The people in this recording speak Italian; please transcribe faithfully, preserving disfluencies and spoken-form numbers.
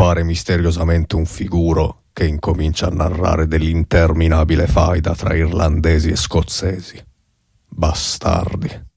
compare misteriosamente un figuro che incomincia a narrare dell'interminabile faida tra irlandesi e scozzesi. Bastardi.